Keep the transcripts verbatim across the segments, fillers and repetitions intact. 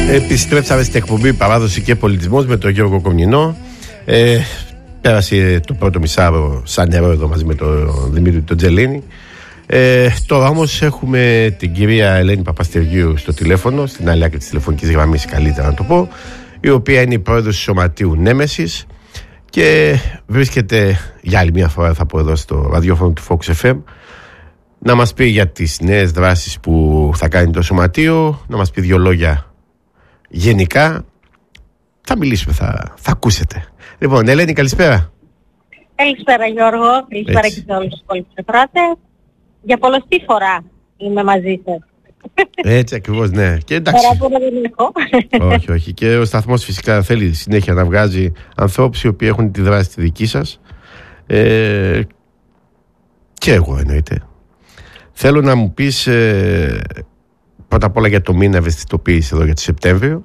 Επιστρέψαμε στην εκπομπή Παράδοση και Πολιτισμός με τον Γιώργο Κομνηνό. Ε, πέρασε το πρώτο μισάρο σαν νερό εδώ μαζί με τον Δημήτρη τον Τζελίνη. Ε, τώρα όμως έχουμε την κυρία Ελένη Παπαστεργίου στο τηλέφωνο, στην άλλη άκρη της τηλεφωνικής γραμμής, καλύτερα να το πω, η οποία είναι η πρόεδρος του Σωματείου Νέμεσης και βρίσκεται για άλλη μια φορά, θα πω, εδώ στο ραδιόφωνο του Fox εφ εμ, να μας πει για τις νέες δράσεις που θα κάνει το Σωματείο, να μας πει δύο λόγια γενικά. Θα μιλήσουμε, θα, θα ακούσετε. Λοιπόν, Ελένη, καλησπέρα. Καλησπέρα, Γιώργο. Καλησπέρα Έτσι. Και σε όλους τους υπόλοιπους εφράτες. Για πολλωστή φορά είμαι μαζί σας. Έτσι ακριβώς, ναι. Και εντάξει. Παράπονο δεν έχω. Όχι, όχι. Και ο σταθμός φυσικά θέλει συνέχεια να βγάζει ανθρώπους οι οποίοι έχουν τη δράση τη δική σας. Ε, και εγώ εννοείται. Θέλω να μου πεις ε, πρώτα απ' όλα για το μήνα ευαισθητοποίηση εδώ για το Σεπτέμβριο.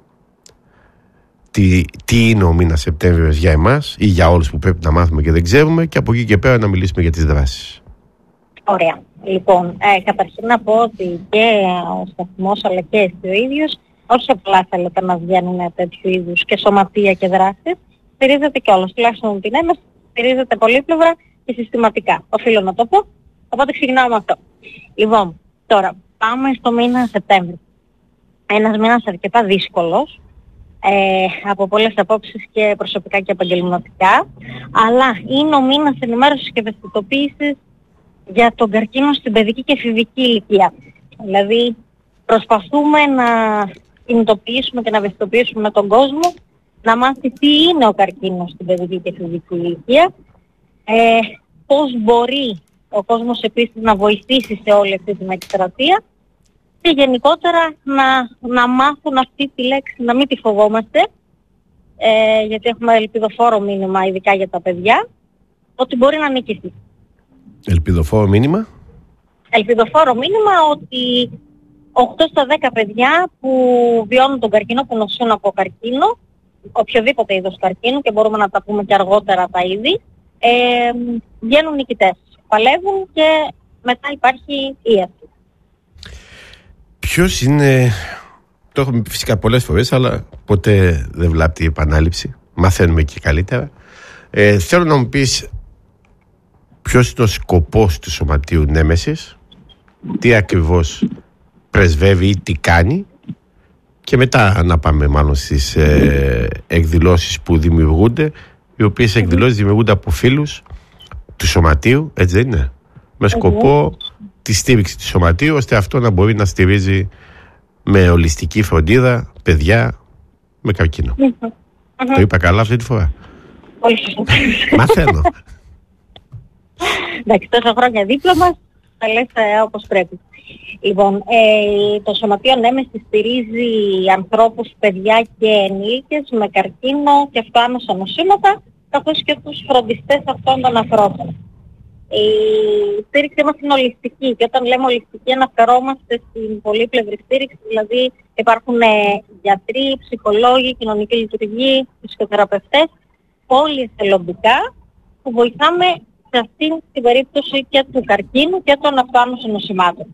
Τι, τι είναι ο μήνας Σεπτέμβριος για εμάς ή για όλους που πρέπει να μάθουμε και δεν ξέρουμε, και από εκεί και πέρα να μιλήσουμε για τις δράσεις. Ωραία. Λοιπόν, ε, καταρχήν να πω ότι και ο σταθμός αλλά και εσύ ο ίδιος, όχι απλά θέλετε να βγαίνουν τέτοιου είδους και σωματεία και δράσεις, στηρίζεται κιόλας, τουλάχιστον την Ένωση, στηρίζεται πολύπλευρα και συστηματικά. Οφείλω να το πω, οπότε ξεκινάω με αυτό. Λοιπόν, τώρα πάμε στο μήνα Σεπτέμβριο. Ένας μήνας αρκετά δύσκολος, ε, από πολλές απόψεις και προσωπικά και επαγγελματικά, αλλά είναι ο μήνας ενημέρωσης και ευαισθητοποίησης για τον καρκίνο στην παιδική και εφηβική ηλικία. Δηλαδή προσπαθούμε να κινητοποιήσουμε και να ευαισθητοποιήσουμε τον κόσμο να μάθει τι είναι ο καρκίνος στην παιδική και εφηβική ηλικία, ε, πώς μπορεί ο κόσμος επίσης να βοηθήσει σε όλη αυτή την εκστρατεία και γενικότερα να, να μάθουν αυτή τη λέξη, να μην τη φοβόμαστε, ε, γιατί έχουμε ελπιδοφόρο μήνυμα ειδικά για τα παιδιά, ότι μπορεί να νικηθεί. Ελπιδοφόρο μήνυμα. Ελπιδοφόρο μήνυμα ότι οκτώ στα δέκα παιδιά που βιώνουν τον καρκίνο, που νοσούν από καρκίνο, οποιοδήποτε είδος καρκίνου, και μπορούμε να τα πούμε και αργότερα τα είδη, ε, βγαίνουν νικητές. Παλεύουν και μετά υπάρχει ίαση. Ποιος είναι, το έχουμε πει φυσικά πολλές φορές, αλλά ποτέ δεν βλάπτει η επανάληψη. Μαθαίνουμε και καλύτερα. Ε, θέλω να μου πεις ποιος είναι ο σκοπός του Σωματείου Νέμεσης, τι ακριβώς πρεσβεύει ή τι κάνει, και μετά να πάμε μάλλον στις ε, εκδηλώσεις που δημιουργούνται, οι οποίες εκδηλώσεις δημιουργούνται από φίλους του Σωματείου, έτσι δεν είναι, με σκοπό mm-hmm. τη στήριξη του Σωματείου, ώστε αυτό να μπορεί να στηρίζει με ολιστική φροντίδα παιδιά με καρκίνο. Mm-hmm. Το είπα καλά αυτή τη φορά? Όχι. Μαθαίνω. Εντάξει, τόσα χρόνια δίπλα μας, θα λες ε, όπως πρέπει. Λοιπόν, ε, το Σωματείο Νέμεσης στηρίζει ανθρώπους, παιδιά και ενήλικες με καρκίνο και αυτοάμεσα νοσήματα, καθώς και τους φροντιστές αυτών των ανθρώπων. Η στήριξή μας είναι ολιστική, και όταν λέμε ολιστική αναφερόμαστε στην πολύπλευρη στήριξη, δηλαδή υπάρχουν ε, γιατροί, ψυχολόγοι, κοινωνικοί λειτουργοί, φυσικοθεραπευτές, όλοι εθελοντικά, που βοηθάμε σε αυτή την περίπτωση και του καρκίνου και των αυτοάμεσων νοσημάτων.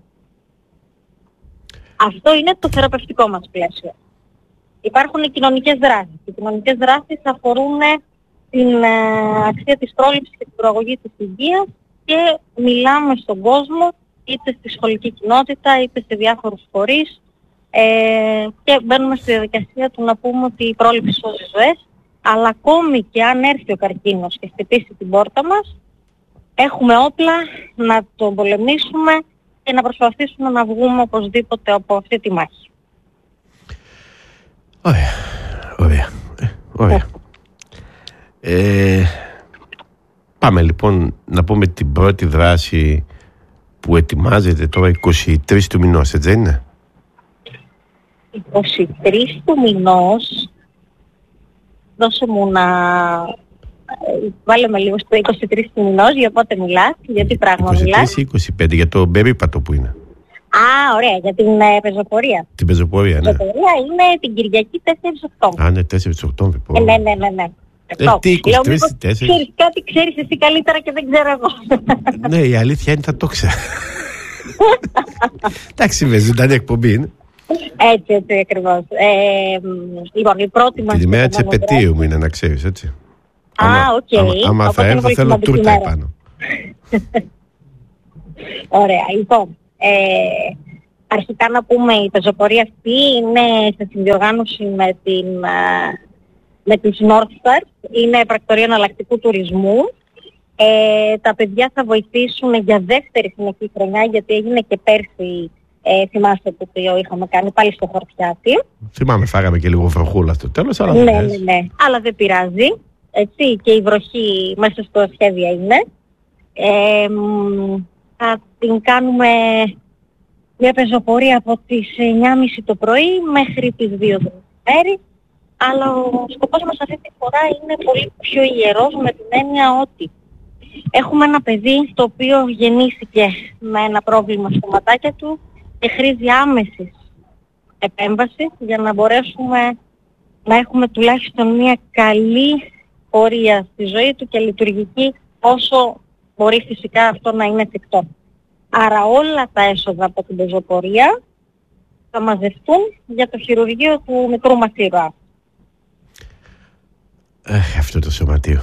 Αυτό είναι το θεραπευτικό μας πλαίσιο. Υπάρχουν οι κοινωνικές δράσεις. Οι κοινωνικές δράσεις αφορούν την ε, αξία της πρόληψης και την προαγωγή της υγείας, και μιλάμε στον κόσμο, είτε στη σχολική κοινότητα, είτε σε διάφορους φορείς, ε, και μπαίνουμε στη διαδικασία του να πούμε ότι η πρόληψη σώζει ζωές, αλλά ακόμη και αν έρθει ο καρκίνος και χτυπήσει την πόρτα μας, έχουμε όπλα να τον πολεμήσουμε και να προσπαθήσουμε να βγούμε οπωσδήποτε από αυτή τη μάχη. Ωραία, ωραία, ε, ωραία. Ε, πάμε λοιπόν να πούμε την πρώτη δράση που ετοιμάζεται τώρα εικοστή τρίτη του μηνός, έτσι δεν είναι? εικοστή τρίτη του μηνός, δώσε μου να... Βάλε με λίγο στο εικοστή τρίτη του μηνός, για πότε μιλάς, για τι πράγμα μιλάς? εικοστή τρίτη ή εικοστή πέμπτη, για το περίπατο που είναι. Α, ωραία, για την ε, πεζοπορία. Την πεζοπορία, ναι. Η πεζοπορία είναι την Κυριακή τέσσερις Οκτώβρη. Α, ναι, τέσσερις Οκτώβρη. Ε, ναι, ναι, ναι, ναι. Ε, τι εικοστή τρίτη, τέσσερις. Ξέρεις κάτι, ξέρεις εσύ καλύτερα και δεν ξέρω εγώ. Ναι, η αλήθεια είναι θα το ξέρω. Εντάξει, με ζωντανή εκπομπή είναι. Έτσι, έτσι ακριβώς. Ε, λοιπόν, η πρώτη μας... Την ημέρα της επετείου μου είναι, να ξέρεις, έτσι. Α, οκ. Okay. Άμα, άμα θα έρθω, θέλω τούρτα επάνω. Ωραία, λοιπόν. Ε, αρχικά να πούμε, η πεζοπορία αυτή είναι σε συνδιοργάνωση με, την, με τους North Stars. Είναι πρακτορείο εναλλακτικού τουρισμού. Ε, τα παιδιά θα βοηθήσουν για δεύτερη συνεχή χρονιά, γιατί έγινε και πέρσι, ε, θυμάστε το οποίο είχαμε κάνει πάλι στο Χορτιάτι. Θυμάμαι, φάγαμε και λίγο βροχούλα στο τέλος, αλλά ναι, δεν ναι, ναι, αλλά δεν πειράζει. Έτσι, και η βροχή μέσα στο σχέδιο είναι. Ε, θα την κάνουμε μια πεζοπορία από τις εννιά και μισή το πρωί μέχρι τις δύο το μεσημέρι. Αλλά ο σκοπός μας αυτή τη φορά είναι πολύ πιο ιερός, με την έννοια ότι έχουμε ένα παιδί το οποίο γεννήθηκε με ένα πρόβλημα στο ματάκια του και χρήζει άμεσης επέμβαση για να μπορέσουμε να έχουμε τουλάχιστον μια καλή πορεία στη ζωή του και λειτουργική, όσο μπορεί φυσικά αυτό να είναι εφικτό. Άρα όλα τα έσοδα από την πεζοπορία θα μαζευτούν για το χειρουργείο του μικρού μας ήρωα. Αχ, αυτό το σωματείο.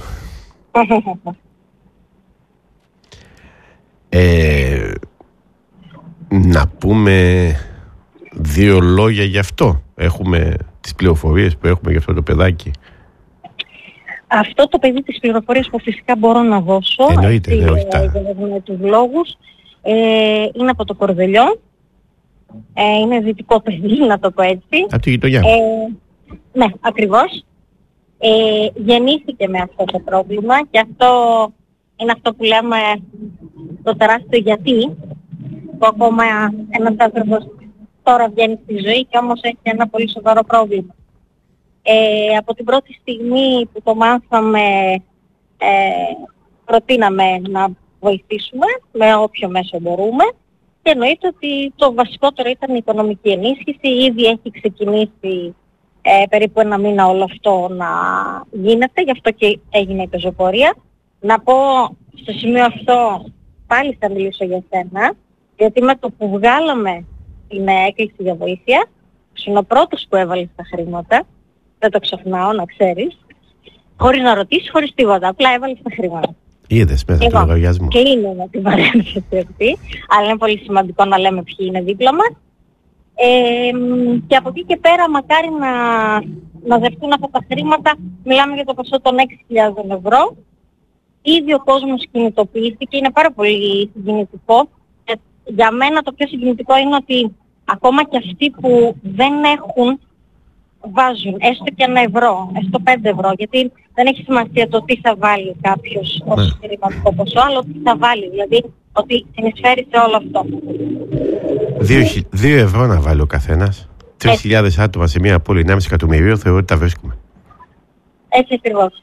ε, να πούμε δύο λόγια γι' αυτό. Έχουμε τις πληροφορίες που έχουμε για αυτό το παιδάκι. Αυτό το παιδί της πληροφορίας που φυσικά μπορώ να δώσω, εννοείται, έτσι, ναι, όχι τα... για τους λόγους, ε, είναι από το Κορδελιό, ε, είναι δυτικό παιδί, να το πω έτσι. Από τη γειτονιά. Ε, ναι, ακριβώς. Ε, γεννήθηκε με αυτό το πρόβλημα και αυτό είναι αυτό που λέμε το τεράστιο γιατί, που ακόμα ένας άνθρωπος τώρα βγαίνει στη ζωή και όμως έχει ένα πολύ σοβαρό πρόβλημα. Ε, από την πρώτη στιγμή που το μάθαμε, ε, προτείναμε να βοηθήσουμε με όποιο μέσο μπορούμε και εννοείται ότι το βασικότερο ήταν η οικονομική ενίσχυση. Ήδη έχει ξεκινήσει ε, περίπου ένα μήνα όλο αυτό να γίνεται, γι' αυτό και έγινε η πεζοπορία. Να πω στο σημείο αυτό, πάλι θα μιλήσω για σένα, γιατί με το που βγάλαμε την έκκληση για βοήθεια, είναι ο πρώτος που έβαλε τα χρήματα. Δεν το ξεχνάω, να ξέρεις. Χωρίς να ρωτήσεις, χωρίς τίποτα. Απλά έβαλες τα χρήματα. Είδες μέσα του λογαριασμού. Κλείνω με την παρένθεση αυτή. Αλλά είναι πολύ σημαντικό να λέμε ποιοι είναι δίπλα μας. Ε, και από εκεί και πέρα, μακάρι να μαζευτούν αυτά τα χρήματα. Μιλάμε για το ποσό των έξι χιλιάδες ευρώ. Ήδη ο κόσμος κινητοποιήθηκε. Είναι πάρα πολύ συγκινητικό. Και για μένα το πιο συγκινητικό είναι ότι ακόμα και αυτοί που δεν έχουν, βάζουν έστω και ένα ευρώ, έστω πέντε ευρώ, γιατί δεν έχει σημασία το τι θα βάλει κάποιος ως χρηματικό ποσό, αλλά τι θα βάλει, δηλαδή ότι συνεισφέρει σε όλο αυτό. Δύο, δύο ευρώ να βάλει ο καθένας, τρεις χιλιάδες άτομα σε μια πόλη ενάμιση εκατομμυρίου, θεωρώ ότι τα βρίσκουμε. Έτσι ακριβώς.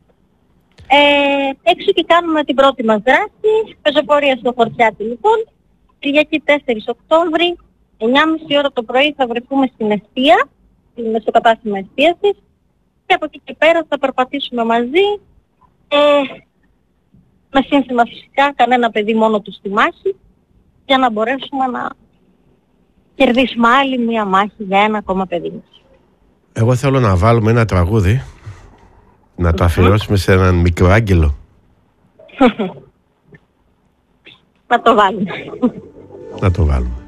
Ε, έξω και κάνουμε την πρώτη μας δράση, πεζοπορία στο Χορτιάτι λοιπόν, Κυριακή τέσσερις Οκτώβρη, εννιά και μισή ώρα το πρωί θα βρεθούμε στην εστία, στο κατάστημα εστίασης και από εκεί και πέρα θα περπατήσουμε μαζί ε, με σύνθημα φυσικά κανένα παιδί μόνο του στη μάχη για να μπορέσουμε να κερδίσουμε άλλη μία μάχη για ένα ακόμα παιδί μας. Εγώ θέλω να βάλουμε ένα τραγούδι να το αφιερώσουμε σε έναν μικρό άγγελο. Να το βάλουμε. Να το βάλουμε.